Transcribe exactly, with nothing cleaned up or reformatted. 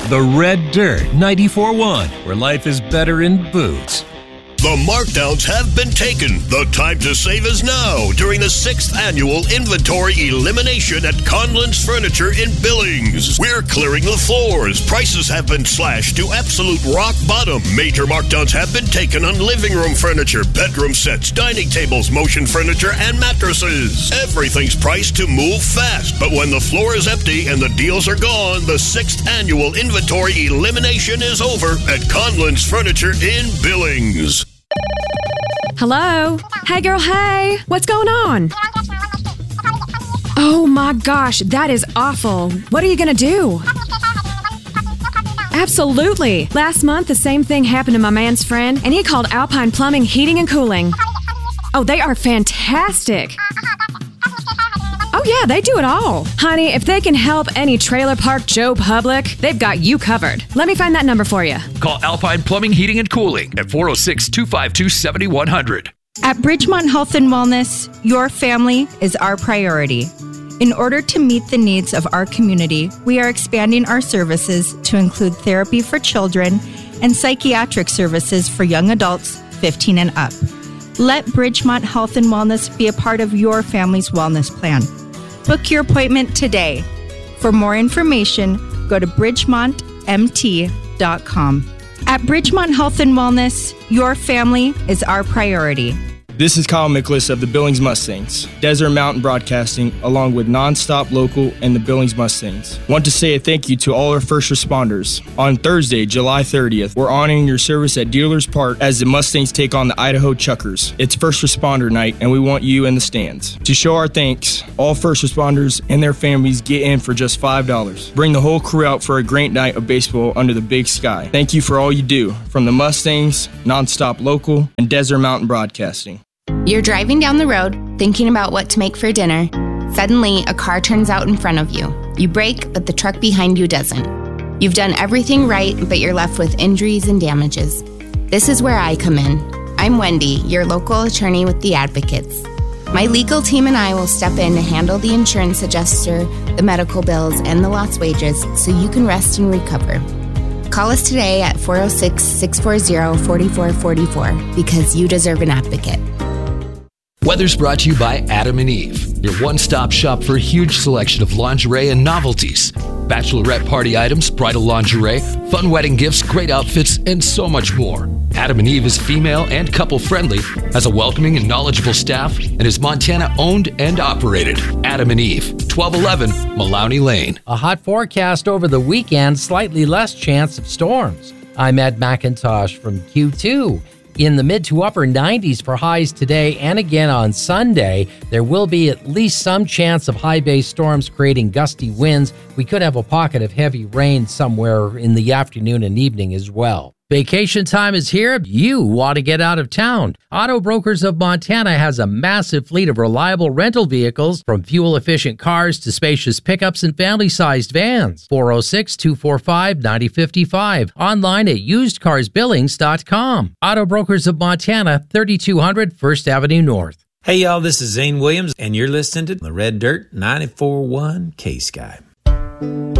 The Red Dirt ninety-four point one, where life is better in boots. The markdowns have been taken. The time to save is now during the sixth annual inventory elimination at Conlon's Furniture in Billings. We're clearing the floors. Prices have been slashed to absolute rock bottom. Major markdowns have been taken on living room furniture, bedroom sets, dining tables, motion furniture, and mattresses. Everything's priced to move fast, but when the floor is empty and the deals are gone, the sixth annual inventory elimination is over at Conlon's Furniture in Billings. Hello? Hey, girl, hey! What's going on? Oh my gosh, that is awful. What are you gonna do? Absolutely. Last month, the same thing happened to my man's friend, and he called Alpine Plumbing, Heating, and Cooling. Oh, they are fantastic. Oh yeah, they do it all. Honey, if they can help any trailer park Joe Public, they've got you covered. Let me find that number for you. Call Alpine Plumbing, Heating, and Cooling at four oh six, two five two, seven one zero zero. At Bridgemont Health and Wellness, your family is our priority. In order to meet the needs of our community, we are expanding our services to include therapy for children and psychiatric services for young adults fifteen and up. Let Bridgemont Health and Wellness be a part of your family's wellness plan. Book your appointment today. For more information, go to bridgemont m t dot com. At Bridgemont Health and Wellness, your family is our priority. This is Kyle Miklas of the Billings Mustangs, Desert Mountain Broadcasting, along with Nonstop Local and the Billings Mustangs. Want to say a thank you to all our first responders. On Thursday, July thirtieth, we're honoring your service at Dealers Park as the Mustangs take on the Idaho Chuckers. It's first responder night, and we want you in the stands. To show our thanks, all first responders and their families get in for just five dollars. Bring the whole crew out for a great night of baseball under the big sky. Thank you for all you do, from the Mustangs, Nonstop Local, and Desert Mountain Broadcasting. You're driving down the road, thinking about what to make for dinner. Suddenly, a car turns out in front of you. You brake, but the truck behind you doesn't. You've done everything right, but you're left with injuries and damages. This is where I come in. I'm Wendy, your local attorney with the Advocates. My legal team and I will step in to handle the insurance adjuster, the medical bills, and the lost wages so you can rest and recover. Call us today at four oh six, six four zero, four four four four because you deserve an advocate. Weather's brought to you by Adam and Eve, your one-stop shop for a huge selection of lingerie and novelties. Bachelorette party items, bridal lingerie, fun wedding gifts, great outfits, and so much more. Adam and Eve is female and couple-friendly, has a welcoming and knowledgeable staff, and is Montana-owned and operated. Adam and Eve, twelve eleven Malawney Lane. A hot forecast over the weekend, slightly less chance of storms. I'm Ed McIntosh from Q two. In the mid to upper nineties for highs today and again on Sunday. There will be at least some chance of high base storms creating gusty winds. We could have a pocket of heavy rain somewhere in the afternoon and evening as well. Vacation time is here. You want to get out of town. Auto Brokers of Montana has a massive fleet of reliable rental vehicles, from fuel-efficient cars to spacious pickups and family-sized vans. four oh six, two four five, nine oh five five. Online at used cars billings dot com. Auto Brokers of Montana, thirty-two hundred First Avenue North. Hey, y'all, this is Zane Williams, and you're listening to The Red Dirt ninety-four point one K-Sky.